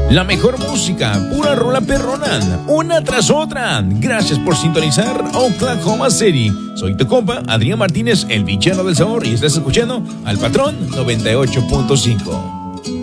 La mejor música, pura rola perrona, una tras otra. Gracias por sintonizar Oklahoma City. Soy tu compa, Adrián Martínez, el bichero del sabor, y estás escuchando al Patrón 98.5.